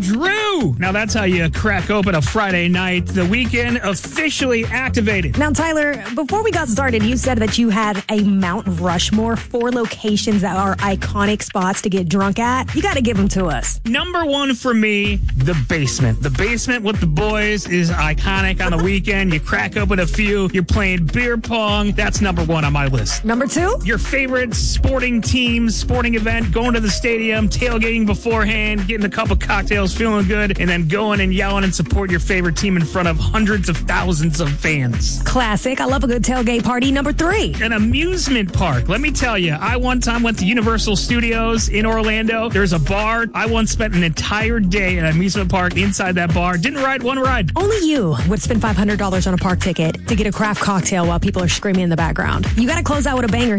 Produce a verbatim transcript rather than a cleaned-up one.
Drew. Now that's how you crack open a Friday night. The weekend officially activated. Now, Tyler, before we got started, you said that you had a Mount Rushmore, four locations that are iconic spots to get drunk at. You got to give them to us. Number one for me, the basement. The basement with the boys is iconic on the weekend. You crack open a few. You're playing beer pong. That's number one on my list. Number two? Your favorite sporting team, sporting event, going to the stadium, tailgating beforehand, getting a couple cocktails, feeling good, and then going and yelling and support your favorite team in front of hundreds of thousands of fans. Classic. I love a good tailgate party. Number three? An amusement park. Let me tell you, I one time went to Universal Studios in Orlando. There's a bar. I once spent an entire day at an amusement park inside that bar. Didn't ride one ride. Only you would spend five hundred dollars on a park ticket to get a craft cocktail while people are screaming in the background. You got to close out with a banger.